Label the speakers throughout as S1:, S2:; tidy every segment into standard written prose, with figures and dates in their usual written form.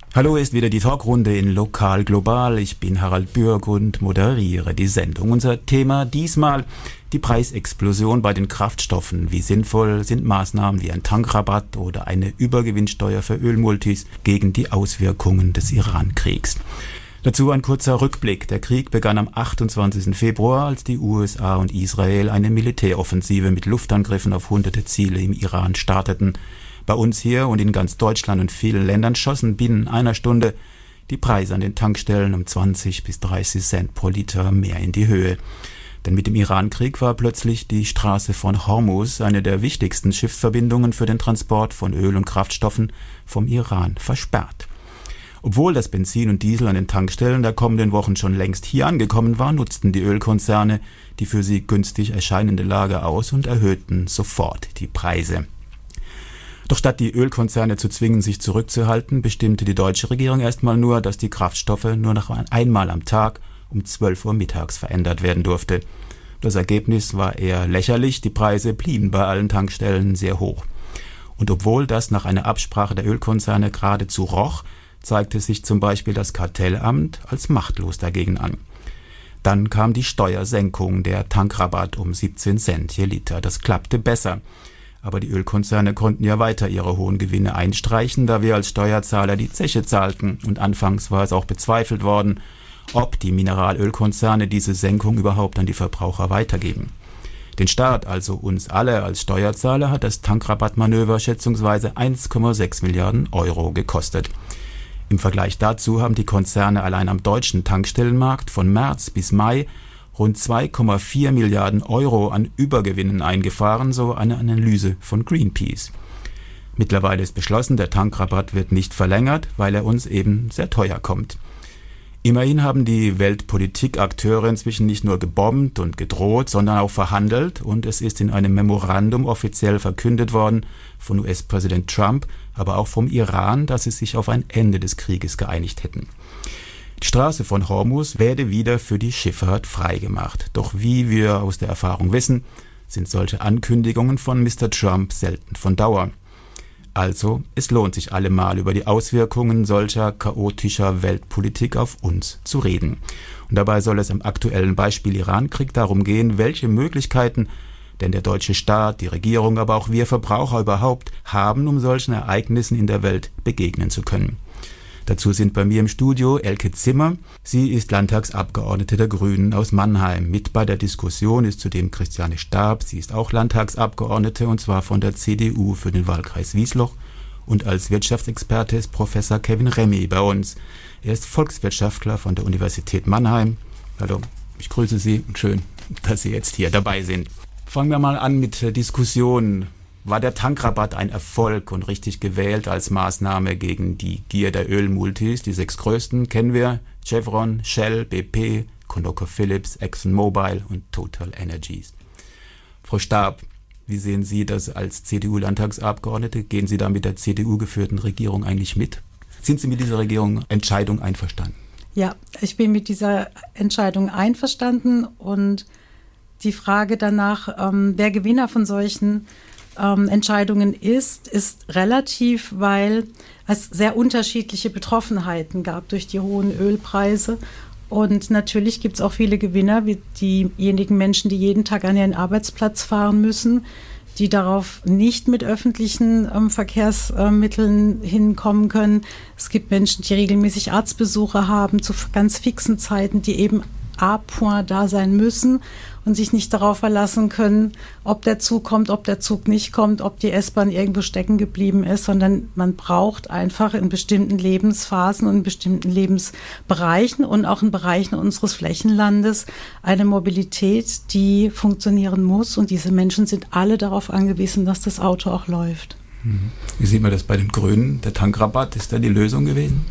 S1: Hallo, ist wieder die Talkrunde in Lokal Global. Ich bin Harald Bürg und moderiere die Sendung. Unser Thema diesmal die Preisexplosion bei den Kraftstoffen. Wie sinnvoll sind Maßnahmen wie ein Tankrabatt oder eine Übergewinnsteuer für Ölmultis gegen die Auswirkungen des Iran-Kriegs? Dazu ein kurzer Rückblick. Der Krieg begann am 28. Februar, als die USA und Israel eine Militäroffensive mit Luftangriffen auf hunderte Ziele im Iran starteten. Bei uns hier und in ganz Deutschland und vielen Ländern schossen binnen einer Stunde die Preise an den Tankstellen um 20 bis 30 Cent pro Liter mehr in die Höhe. Denn mit dem Iran-Krieg war plötzlich die Straße von Hormuz, eine der wichtigsten Schiffsverbindungen für den Transport von Öl und Kraftstoffen, vom Iran versperrt. Obwohl das Benzin und Diesel an den Tankstellen der kommenden Wochen schon längst hier angekommen war, nutzten die Ölkonzerne die für sie günstig erscheinende Lage aus und erhöhten sofort die Preise. Doch statt die Ölkonzerne zu zwingen, sich zurückzuhalten, bestimmte die deutsche Regierung erstmal nur, dass die Kraftstoffe nur noch einmal am Tag um 12 Uhr mittags verändert werden durfte. Das Ergebnis war eher lächerlich, die Preise blieben bei allen Tankstellen sehr hoch. Und obwohl das nach einer Absprache der Ölkonzerne geradezu roch, zeigte sich zum Beispiel das Kartellamt als machtlos dagegen an. Dann kam die Steuersenkung, der Tankrabatt um 17 Cent je Liter. Das klappte besser. Aber die Ölkonzerne konnten ja weiter ihre hohen Gewinne einstreichen, da wir als Steuerzahler die Zeche zahlten. Und anfangs war es auch bezweifelt worden, ob die Mineralölkonzerne diese Senkung überhaupt an die Verbraucher weitergeben. Den Staat, also uns alle als Steuerzahler, hat das Tankrabattmanöver schätzungsweise 1,6 Milliarden Euro gekostet. Im Vergleich dazu haben die Konzerne allein am deutschen Tankstellenmarkt von März bis Mai rund 2,4 Milliarden Euro an Übergewinnen eingefahren, so eine Analyse von Greenpeace. Mittlerweile ist beschlossen, der Tankrabatt wird nicht verlängert, weil er uns eben sehr teuer kommt. Immerhin haben die Weltpolitikakteure inzwischen nicht nur gebombt und gedroht, sondern auch verhandelt, und es ist in einem Memorandum offiziell verkündet worden von US-Präsident Trump, aber auch vom Iran, dass sie sich auf ein Ende des Krieges geeinigt hätten. Die Straße von Hormuz werde wieder für die Schifffahrt freigemacht. Doch wie wir aus der Erfahrung wissen, sind solche Ankündigungen von Mr. Trump selten von Dauer. Also, es lohnt sich allemal über die Auswirkungen solcher chaotischer Weltpolitik auf uns zu reden. Und dabei soll es am aktuellen Beispiel Iran-Krieg darum gehen, welche Möglichkeiten denn der deutsche Staat, die Regierung, aber auch wir Verbraucher überhaupt haben, um solchen Ereignissen in der Welt begegnen zu können. Dazu sind bei mir im Studio Elke Zimmer. Sie ist Landtagsabgeordnete der Grünen aus Mannheim. Mit bei der Diskussion ist zudem Christiane Staab. Sie ist auch Landtagsabgeordnete, und zwar von der CDU für den Wahlkreis Wiesloch. Und als Wirtschaftsexperte ist Professor Kevin Remy bei uns. Er ist Volkswirtschaftler von der Universität Mannheim. Hallo, ich grüße Sie und schön, dass Sie jetzt hier dabei sind. Fangen wir mal an mit der Diskussion. War der Tankrabatt ein Erfolg und richtig gewählt als Maßnahme gegen die Gier der Ölmultis? Die 6 größten kennen wir: Chevron, Shell, BP, ConocoPhillips, ExxonMobil und Total Energies. Frau Staab, wie sehen Sie das als CDU-Landtagsabgeordnete? Gehen Sie da mit der CDU-geführten Regierung eigentlich mit? Sind Sie mit dieser Entscheidung einverstanden?
S2: Ja, ich bin mit dieser Entscheidung einverstanden, und die Frage danach, wer Gewinner von solchen Entscheidungen ist relativ, weil es sehr unterschiedliche Betroffenheiten gab durch die hohen Ölpreise. Und natürlich gibt es auch viele Gewinner, wie diejenigen Menschen, die jeden Tag an ihren Arbeitsplatz fahren müssen, die darauf nicht mit öffentlichen Verkehrsmitteln hinkommen können. Es gibt Menschen, die regelmäßig Arztbesuche haben zu ganz fixen Zeiten, die eben à point da sein müssen und sich nicht darauf verlassen können, ob der Zug kommt, ob der Zug nicht kommt, ob die S-Bahn irgendwo stecken geblieben ist, sondern man braucht einfach in bestimmten Lebensphasen und in bestimmten Lebensbereichen und auch in Bereichen unseres Flächenlandes eine Mobilität, die funktionieren muss, und diese Menschen sind alle darauf angewiesen, dass das Auto auch läuft.
S1: Wie sieht man das bei den Grünen? Der Tankrabatt, ist da die Lösung gewesen?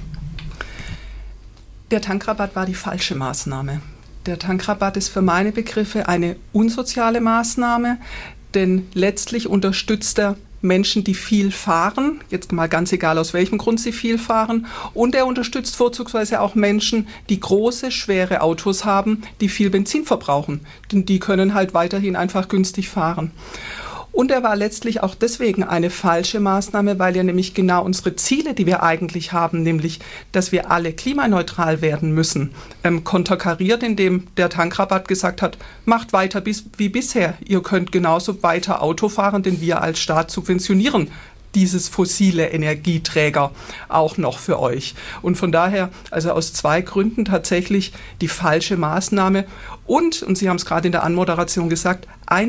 S3: Der Tankrabatt war die falsche Maßnahme. Der Tankrabatt ist für meine Begriffe eine unsoziale Maßnahme, denn letztlich unterstützt er Menschen, die viel fahren, jetzt mal ganz egal aus welchem Grund sie viel fahren, und er unterstützt vorzugsweise auch Menschen, die große, schwere Autos haben, die viel Benzin verbrauchen, denn die können halt weiterhin einfach günstig fahren. Und er war letztlich auch deswegen eine falsche Maßnahme, weil er nämlich genau unsere Ziele, die wir eigentlich haben, nämlich, dass wir alle klimaneutral werden müssen, konterkariert, indem der Tankrabatt gesagt hat, macht weiter wie bisher. Ihr könnt genauso weiter Auto fahren, denn wir als Staat subventionieren dieses fossile Energieträger auch noch für euch. Und von daher, also aus 2 Gründen tatsächlich die falsche Maßnahme. Und Sie haben es gerade in der Anmoderation gesagt,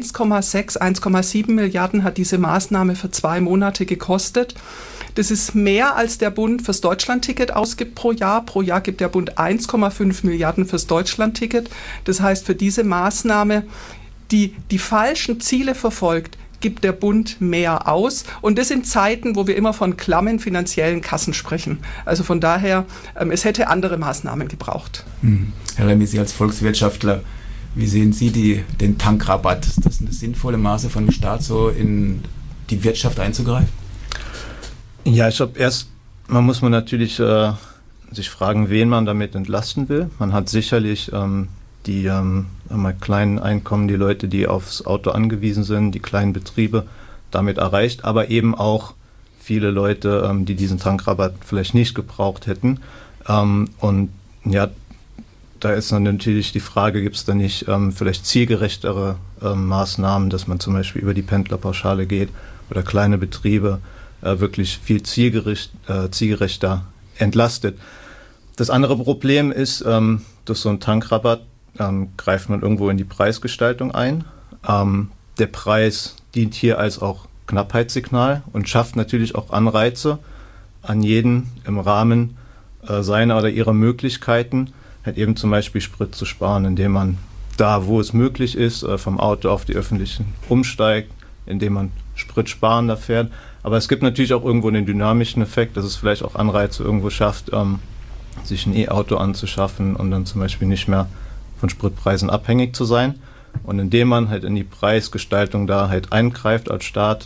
S3: 1,7 Milliarden hat diese Maßnahme für 2 Monate gekostet. Das ist mehr, als der Bund fürs Deutschlandticket ausgibt pro Jahr. Pro Jahr gibt der Bund 1,5 Milliarden fürs Deutschlandticket. Das heißt, für diese Maßnahme, die falschen Ziele verfolgt, gibt der Bund mehr aus. Und das in Zeiten, wo wir immer von klammen finanziellen Kassen sprechen. Also von daher, es hätte andere Maßnahmen gebraucht.
S1: Herr Remy, Sie als Volkswirtschaftler, wie sehen Sie den Tankrabatt? Ist das eine sinnvolle Maße von dem Staat, so in die Wirtschaft einzugreifen?
S4: Ja, ich glaube, man muss natürlich sich fragen, wen man damit entlasten will. Man hat sicherlich die kleinen Einkommen, die Leute, die aufs Auto angewiesen sind, die kleinen Betriebe damit erreicht, aber eben auch viele Leute, die diesen Tankrabatt vielleicht nicht gebraucht hätten. Und ja, da ist dann natürlich die Frage, gibt es da nicht vielleicht zielgerechtere Maßnahmen, dass man zum Beispiel über die Pendlerpauschale geht oder kleine Betriebe wirklich viel zielgerechter entlastet. Das andere Problem ist, durch so einen Tankrabatt greift man irgendwo in die Preisgestaltung ein. Der Preis dient hier als auch Knappheitssignal und schafft natürlich auch Anreize an jeden im Rahmen seiner oder ihrer Möglichkeiten, halt eben zum Beispiel Sprit zu sparen, indem man da, wo es möglich ist, vom Auto auf die öffentlichen umsteigt, indem man spritsparender fährt. Aber es gibt natürlich auch irgendwo einen dynamischen Effekt, dass es vielleicht auch Anreize irgendwo schafft, sich ein E-Auto anzuschaffen und dann zum Beispiel nicht mehr von Spritpreisen abhängig zu sein. Und indem man halt in die Preisgestaltung da halt eingreift als Staat,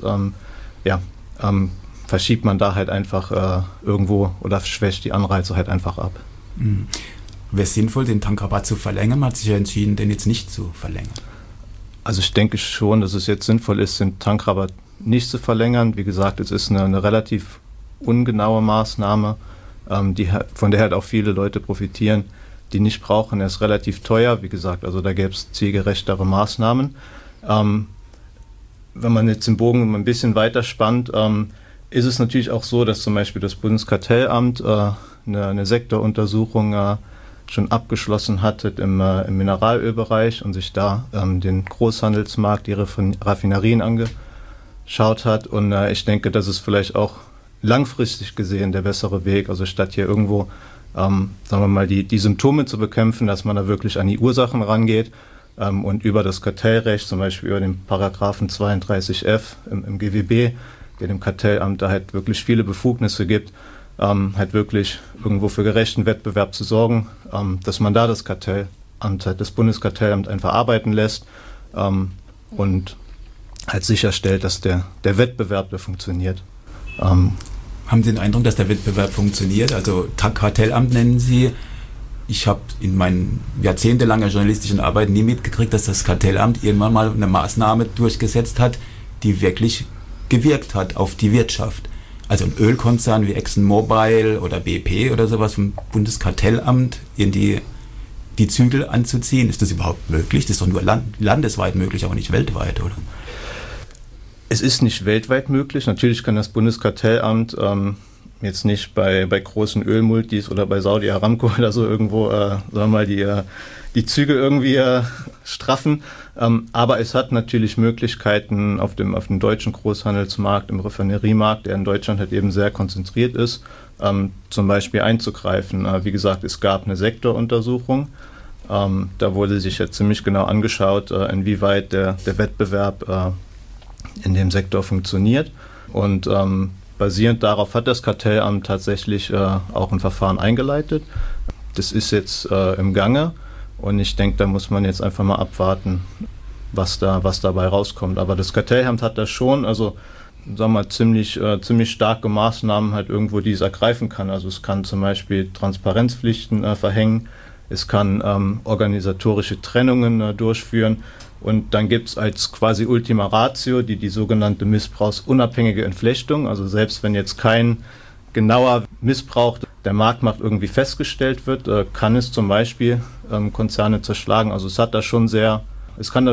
S4: verschiebt man da halt einfach irgendwo oder schwächt die Anreize halt einfach ab.
S1: Wäre es sinnvoll, den Tankrabatt zu verlängern? Man hat sich ja entschieden, den jetzt nicht zu verlängern.
S4: Also ich denke schon, dass es jetzt sinnvoll ist, den Tankrabatt nicht zu verlängern. Wie gesagt, es ist eine relativ ungenaue Maßnahme, von der halt auch viele Leute profitieren, die nicht brauchen. Er ist relativ teuer, wie gesagt, also da gäbe es zielgerechtere Maßnahmen. Wenn man jetzt den Bogen ein bisschen weiter spannt, ist es natürlich auch so, dass zum Beispiel das Bundeskartellamt eine Sektoruntersuchung schon abgeschlossen hat im Mineralölbereich und sich da den Großhandelsmarkt, die Raffinerien angeschaut hat. Und ich denke, das ist vielleicht auch langfristig gesehen der bessere Weg. Also statt hier irgendwo, sagen wir mal, die Symptome zu bekämpfen, dass man da wirklich an die Ursachen rangeht und über das Kartellrecht, zum Beispiel über den Paragraphen 32f im GWB, der dem Kartellamt da halt wirklich viele Befugnisse gibt, halt wirklich irgendwo für gerechten Wettbewerb zu sorgen, dass man da das Kartellamt, das Bundeskartellamt einfach arbeiten lässt und halt sicherstellt, dass der Wettbewerb, der funktioniert.
S1: Haben Sie den Eindruck, dass der Wettbewerb funktioniert? Also Kartellamt nennen Sie. Ich habe in meinen jahrzehntelanger journalistischen Arbeit nie mitgekriegt, dass das Kartellamt irgendwann mal eine Maßnahme durchgesetzt hat, die wirklich gewirkt hat auf die Wirtschaft. Also ein Ölkonzern wie ExxonMobil oder BP oder sowas vom Bundeskartellamt in die Zügel anzuziehen. Ist das überhaupt möglich? Das ist doch nur landesweit möglich, aber nicht weltweit, oder?
S4: Es ist nicht weltweit möglich. Natürlich kann das Bundeskartellamt jetzt nicht bei großen Ölmultis oder bei Saudi Aramco oder so irgendwo, sagen wir mal, die Züge irgendwie straffen. Aber es hat natürlich Möglichkeiten auf dem deutschen Großhandelsmarkt, im Raffineriemarkt, der in Deutschland halt eben sehr konzentriert ist, zum Beispiel einzugreifen. Wie gesagt, es gab eine Sektoruntersuchung. Da wurde sich jetzt ziemlich genau angeschaut, inwieweit der Wettbewerb in dem Sektor funktioniert. Und basierend darauf hat das Kartellamt tatsächlich auch ein Verfahren eingeleitet. Das ist jetzt im Gange. Und ich denke, da muss man jetzt einfach mal abwarten, was dabei rauskommt. Aber das Kartellamt hat das schon, also sagen wir mal, ziemlich starke Maßnahmen halt irgendwo, die es ergreifen kann. Also es kann zum Beispiel Transparenzpflichten verhängen, es kann organisatorische Trennungen durchführen Und dann gibt es als quasi Ultima Ratio die sogenannte missbrauchsunabhängige Entflechtung. Also selbst wenn jetzt kein genauer Missbrauch der Marktmacht irgendwie festgestellt wird, kann es zum Beispiel Konzerne zerschlagen. Also es kann da